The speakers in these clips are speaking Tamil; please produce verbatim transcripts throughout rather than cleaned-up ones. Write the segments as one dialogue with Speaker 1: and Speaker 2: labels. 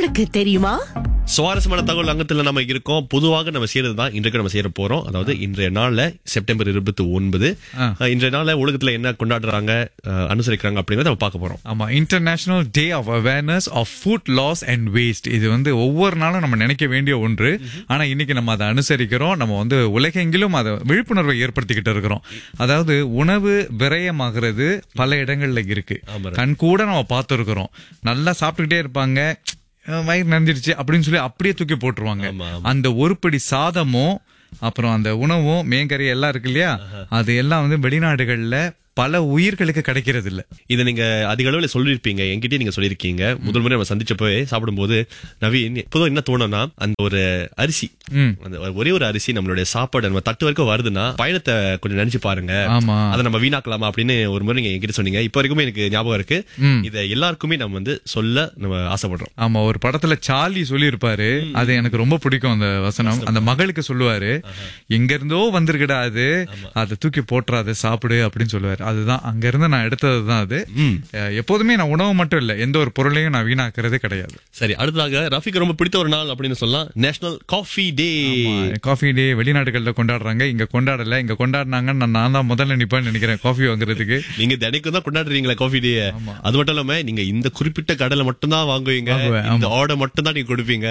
Speaker 1: உனக்கு தெரியுமா?
Speaker 2: சுவாரஸ்யமான தகவல் அங்கத்துல நம்ம இருக்கோம். பொதுவாக நம்ம செய்யறது தான் இன்றைக்கு நம்ம செய்ய போறோம். அதாவது இன்றைய நாள்ல செப்டம்பர் இருபத்தி ஒன்பது இன்றைய நாள்ல உலகத்துல என்ன கொண்டாடுறாங்க, அனுசரிக்கிறாங்க அப்படிங்கறத நம்ம பார்க்க போறோம்.
Speaker 3: ஆமா, international day of awareness of food loss and waste. இது வந்து ஒவ்வொரு நாளும் நம்ம நினைக்க வேண்டிய ஒன்று. ஆனா இன்னைக்கு நம்ம அதை அனுசரிக்கிறோம். நம்ம வந்து உலகெங்கிலும் அதை விழிப்புணர்வை ஏற்படுத்திக்கிட்டு இருக்கிறோம். அதாவது உணவு விரயமாகிறது பல இடங்கள்ல இருக்கு. கண் கூட நம்ம பார்த்துருக்கிறோம். நல்லா சாப்பிட்டுக்கிட்டே இருப்பாங்க, வயிறு நிறைஞ்சிருச்சு அப்படின்னு சொல்லி அப்படியே தூக்கி போட்டுருவாங்க. அந்த ஒரு படி சாதமும் அப்புறம் அந்த உணவும் மேங்கறி எல்லாம் இருக்கு இல்லையா, அது எல்லாம் வந்து வெளிநாடுகள்ல பல உயிர்களுக்கு கிடைக்கிறது இல்ல.
Speaker 2: இதை நீங்க அதிக அளவுல சொல்லிருப்பீங்க, என்கிட்டயே நீங்க சொல்லிருக்கீங்க. முதல் முறை நம்ம சந்திச்சப்போ சாப்பிடும்போது நவீன் பொதுவாக என்ன தோணும்னா, அந்த ஒரு அரிசி, அந்த ஒரே ஒரு அரிசி நம்மளுடைய சாப்பாடு நம்ம தட்டு வரைக்கும் வருதுன்னா பயணத்தை கொஞ்சம் நினைச்சு பாருங்க, அதை நம்ம வீணாக்கலாமா அப்படின்னு ஒரு முறை நீங்க என்கிட்ட சொன்னீங்க. இப்ப வரைக்குமே எனக்கு ஞாபகம் இருக்கு. இதை எல்லாருக்குமே நம்ம வந்து சொல்ல நம்ம ஆசைப்படுறோம்.
Speaker 3: ஆமா, ஒரு படத்துல சார்லி சொல்லி இருப்பாரு, அது எனக்கு ரொம்ப பிடிக்கும் அந்த வசனம். அந்த மகளுக்கு சொல்லுவாரு, எங்க இருந்தோ வந்திருக்கடா அது, அதை தூக்கி போட்டுறாத, சாப்பிடு அப்படின்னு சொல்லுவாரு. அதுதான் அங்க இருந்து நான் எடுத்ததுதான் அது. எப்போதுமே நான் உணவு மட்டும் இல்ல, எந்த ஒரு பொருளையும் நான் வீணாக்குறதே கிடையாது.
Speaker 2: சரி, அடுத்ததாக ரஃபிக்கு ரொம்ப பிடித்த ஒரு நாள் அப்படின்னு சொல்லலாம், national coffee day.
Speaker 3: Coffee day வெளிநாடுகள்ல கொண்டாடுறாங்க, இங்க கொண்டாடல. இங்க கொண்டாடினாங்கன்னு நான் தான் முதல்ல நிப்பேன்னு நினைக்கிறேன் காஃபி வாங்குறதுக்கு.
Speaker 2: நீங்க தினைக்கும் தான் கொண்டாடுறீங்களா காஃபி டே? அது மட்டும் இல்லாம நீங்க இந்த குறிப்பிட்ட கடையில மட்டும் தான் வாங்குவீங்க, இந்த ஆர்டர் மட்டும் தான் நீங்க கொடுப்பீங்க.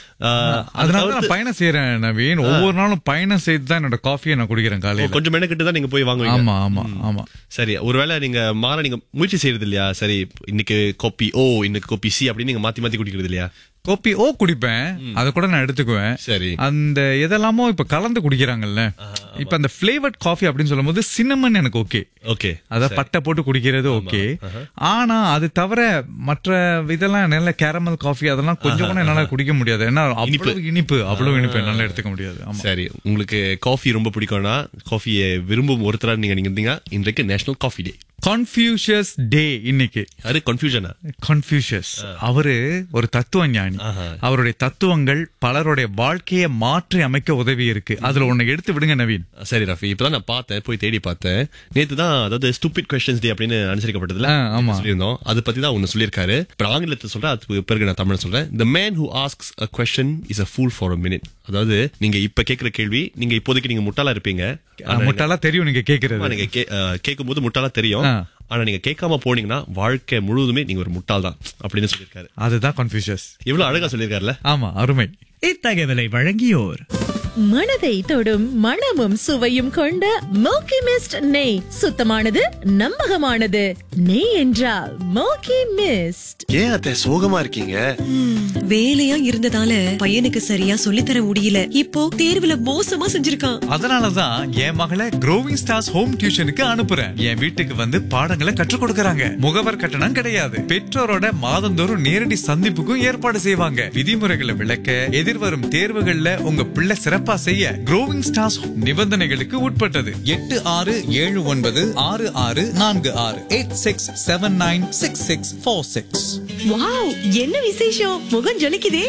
Speaker 3: அதனால நான் பயணம் செய்யறேன் நவீன். ஒவ்வொரு நாளும் பயணம் செய்து தான் என்னோட காஃபியை நான் குடிக்கிறேன் காலையில.
Speaker 2: கொஞ்சம் மெனக்கிட்டு தான் நீங்க போய் வாங்குவீங்க.
Speaker 3: ஆமா ஆமா ஆமா.
Speaker 2: சரி, ஒருவேளை நீங்க மாற நீங்க முயற்சி செய்யறது இல்லையா? சரி, இன்னைக்கு காபி ஓ, இன்னைக்கு காபி சி அப்படின்னு நீங்க மாத்தி மாத்தி குடிக்கிறது இல்லையா?
Speaker 3: காபி ஓ குடிப்பேன், அதை கூட நான் எடுத்துக்குவேன்.
Speaker 2: சரி,
Speaker 3: அந்த எதெல்லாமோ இப்ப கலந்து குடிக்கிறாங்கல்ல, இப்ப அந்த பிளேவர்ட் காஃபி அப்படின்னு சொல்லும் போது சின்னமன் எனக்கு ஓகே
Speaker 2: ஓகே
Speaker 3: அத பட்டை போட்டு குடிக்கிறது ஓகே. ஆனா அது தவிர மற்ற இதெல்லாம் நல்ல கேரமல் காஃபி அதெல்லாம் கொஞ்சம் கூட என்னால குடிக்க முடியாது. ஏன்னா அவ்வளவு இனிப்பு, அவ்வளவு இனிப்பு என்னால எடுத்துக்க முடியாது.
Speaker 2: சரி, உங்களுக்கு காஃபி ரொம்ப பிடிக்கும்னா, காஃபியை விரும்பும் ஒருத்தரா நீங்க நீங்க இன்றைக்கு நேஷனல் காஃபி டே.
Speaker 3: கன்ஃபியூஷியஸ் டே இன்னைக்கு.
Speaker 2: அது கன்ஃபியூஷனா?
Speaker 3: கன்ஃபியூஷியஸ் அவரு ஒரு தத்துவ ஞானி. அவருடைய தத்துவங்கள் பலருடைய வாழ்க்கையை மாற்றி அமைக்க உதவி இருக்கு. அதுல ஒண்ணு எடுத்து விடுங்க நவீன்.
Speaker 2: சரி ரஃபி, இப்பதான் நான் பார்த்தேன், போய் தேடி பார்த்தேன். நேத்து தான் அதாவது ஸ்டூபிட் கொஸ்டின்ஸ் டே அப்படின்னு அனுசரிக்கப்பட்டதுல சொல்லியிருந்தோம். அதை பத்தி தான் ஒன்னு சொல்லியிருக்காரு. இப்ப ஆங்கிலத்தை சொல்றேன், அதுக்கு பிறகு நான் தமிழ் சொல்றேன். The man who asks a question is a fool for a minute. அதாவது நீங்க இப்ப கேட்கிற கேள்வி, நீங்க இப்போதைக்கு நீங்க முட்டாளா இருப்பீங்க,
Speaker 3: முட்டாளா தெரியும் நீங்க கேக்குறது,
Speaker 2: நீங்க கேட்கும் போது முட்டாளா தெரியும். ஆனா நீங்க கேட்காம போனீங்கன்னா வாழ்க்கை முழுவதுமே நீங்க ஒரு முட்டாள் தான் அப்படின்னு சொல்லியிருக்காரு.
Speaker 3: அதுதான் கன்ஃபியூஷஸ்.
Speaker 2: எவ்வளவு அழகா சொல்லியிருக்காருல்ல.
Speaker 3: ஆமா, அருமை.
Speaker 4: இத்தகவலை வழங்கியோர்
Speaker 1: மனதை தொடும் மணமும் சுவையும் கொண்ட மோக்கி மிஸ்ட் நெய். சுத்தமானது, நம்பகமானது. நெய் என்றால் மோக்கி மிஸ்ட்.
Speaker 2: ஏன் அத்தை சோகமா இருக்கீங்க?
Speaker 5: வேலையா இருந்ததால பையனுக்கு சரியா சொல்லித்தர முடியல. இப்போ தேர்வுல மோசமா செஞ்சிருக்கான்.
Speaker 3: அதனாலதான் என் மகளை க்ரோவிங் ஸ்டார்ஸ் ஹோம் டியூஷனுக்கு அனுப்புறேன். என் வீட்டுக்கு வந்து பாடங்களை கற்றுக் கொடுக்கறாங்க. முகவர் கட்டணம் கிடையாது. பெற்றோரோட மாதந்தோறும் நேரடி சந்திப்புக்கும் ஏற்பாடு செய்வாங்க. விதிமுறைகளை விளக்க, எதிர்வரும் தேர்வுகள்ல உங்க பிள்ளை சிறப்பா செய்ய க்ரோவிங் ஸ்டார்ஸ் நிபந்தனைகளுக்கு உட்பட்டது. எட்டு ஆறு ஏழு ஒன்பது ஆறு ஆறு நான்கு ஆறு eight six seven nine six six four six.
Speaker 5: Wow, என்ன விசேஷம்! முகம் ஜொலிக்குதே.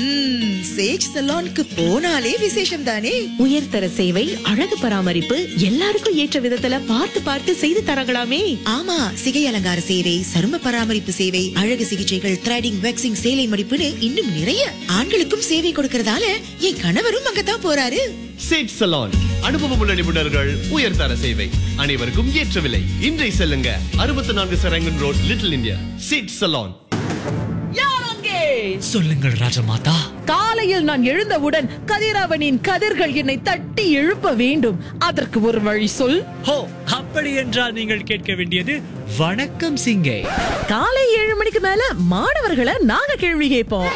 Speaker 5: சேஜ் சலூனுக்கு போனாலே விசேஷம் தானே.
Speaker 1: உயர்தர சேவை, அழகு பராமரிப்பு, எல்லாருக்கும் ஏற்ற விதத்துல பார்த்து பார்த்து செய்து தரங்களாமே.
Speaker 5: ஆமா, சிகை அலங்கார சேவை, சரும பராமரிப்பு சேவை, அழகு சிகிச்சைகள், த்ரெடிங், வேக்சிங், சேலை மடிப்புன்னு இன்னும் நிறைய. ஆண்களுக்கும் சேவை கொடுக்கறதால என் கணவரும் அங்கதான் போறாரு.
Speaker 2: சேட் சலூன், அனுபவம் உள்ள நிபுணர்கள், உயர்தர சேவை, அனைவருக்கும் ஏற்ற விலை. இன்றை செல்லுங்க, அறுபத்தி நான்கு Sarangan road, little India. Chat salon.
Speaker 4: சொல்லுங்கள் ராஜமாதா.
Speaker 1: காலையில் நான் எழுந்தவுடன் கதிரவனின் கதிர்கள் என்னை தட்டி எழுப்ப வேண்டும். அதற்கு ஒரு வழி சொல்.
Speaker 4: ஹோ, அப்படி என்றால் நீங்கள் கேட்க வேண்டியது வணக்கம் சிங்கை.
Speaker 1: காலை ஏழு மணிக்கு மேல மாணவர்களை நாங்க கேள்வி கேட்போம்.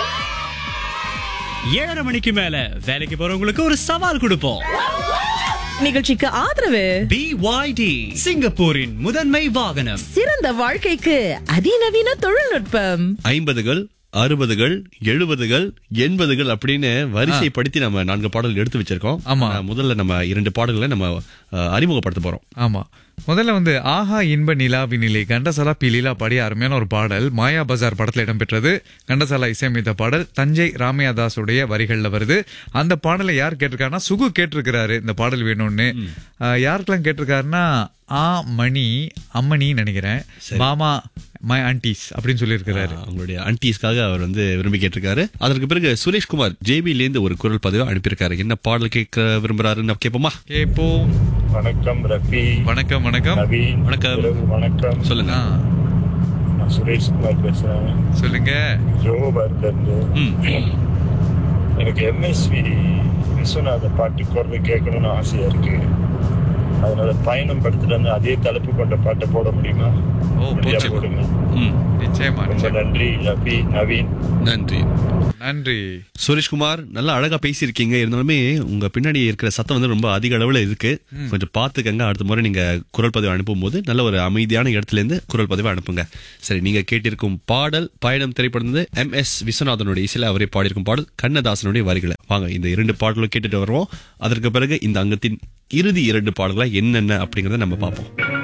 Speaker 4: ஏழரை மணிக்கு மேல வேலைக்கு போறவங்களுக்கு ஒரு சவால் கொடுப்போம்.
Speaker 1: நிகழ்ச்சிக்கு ஆதரவு
Speaker 4: பி ஒய் டி, சிங்கப்பூரின் முதன்மை வாகனம்.
Speaker 1: சிறந்த வாழ்க்கைக்கு அதிநவீன தொழில்நுட்பம்.
Speaker 2: ஐம்பதுகள், அறுபதுகள், எழுபதுகள், எண்பதுகள் அப்படின்னு வரிசைப்படுத்தி நம்ம நான்கு பாடல்கள் எடுத்து வச்சிருக்கோம்.
Speaker 3: ஆமா,
Speaker 2: முதல்ல நம்ம இரண்டு பாடல்களை நம்ம அறிமுகப்படுத்த போறோம்.
Speaker 3: ஆமா, முதல்ல வந்து ஆஹா இன்ப நிலாவினிலே கண்டசாலா பி லீலா பாடிய அருமையான ஒரு பாடல் மாயா பஜார் படத்துல இடம்பெற்றது. கண்டசாலா இசையமைத்த பாடல் தஞ்சை ராமையாதாசுடைய வரிகள்ல வருது. அந்த பாடலை யார் கேட்டிருக்காருன்னா சுகு கேட்டிருக்கிறாரு இந்த பாடல் வேணும்னு. யாருக்கெல்லாம் கேட்டிருக்காருன்னா ஆ மணி அம்மணி நினைக்கிறேன், மாமா மை ஆன்டிஸ் அப்படின்னு சொல்லி இருக்கிறாரு.
Speaker 2: அவங்களுடைய ஆன்டிஸ்க்காக அவர் வந்து விரும்பி கேட்டிருக்காரு. அதற்கு பிறகு சுரேஷ்குமார் ஜேபில இருந்து ஒரு குரல் பதிவு அனுப்பியிருக்காரு. என்ன பாடல் கேட்க விரும்புறாருன்னு கேட்போமா?
Speaker 3: கேப்போம்.
Speaker 6: வணக்கம் ரஃபி.
Speaker 3: வணக்கம் வணக்கம்
Speaker 6: நவீன்.
Speaker 2: வணக்கம்.
Speaker 6: வணக்கம்.
Speaker 2: சொல்லுங்க.
Speaker 6: நான் சுரேஷ்குமார் பேசுறேன்.
Speaker 3: சொல்லுங்க.
Speaker 6: ஜோபர்ல இருந்து. எனக்கு எம்எஸ்வி விஸ்வநாத பாட்டு குரல் கேட்கணும்னு ஆசையா இருக்கு. அதனால பயணம் படத்துல இருந்து அதே தலைப்பு கொண்ட பாட்டை போட முடியுமா?
Speaker 3: ஓ,
Speaker 6: போடுங்க.
Speaker 3: நிச்சயமா.
Speaker 6: ரொம்ப நன்றி ரஃபி, நவீன்.
Speaker 2: நன்றி
Speaker 3: நன்றி
Speaker 2: சுரேஷ்குமார். நல்லா அழகா பேசியிருக்கீங்க. இருந்தாலுமே உங்க பின்னாடி இருக்கிற சத்தம் வந்து ரொம்ப அதிக அளவுல இருக்கு. கொஞ்சம் பாத்துக்கங்க. அடுத்த முறை நீங்க குரல் பதிவு அனுப்பும் போது நல்ல ஒரு அமைதியான இடத்துல இருந்து குரல் பதிவு அனுப்புங்க. சரி, நீங்க கேட்டிருக்கும் பாடல் பயணம் திரைப்படம் எம் எஸ் விஸ்வநாதனுடைய இசையில அவரே பாடியிருக்கும் பாடல் கண்ணதாசனுடைய வரிகளை. வாங்க இந்த இரண்டு பாடல்களும் கேட்டுட்டு வருவோம். அதற்கு பிறகு இந்த அங்கத்தின் இறுதி இரண்டு பாடல்களா என்னென்ன அப்படிங்கறத நம்ம பார்ப்போம்.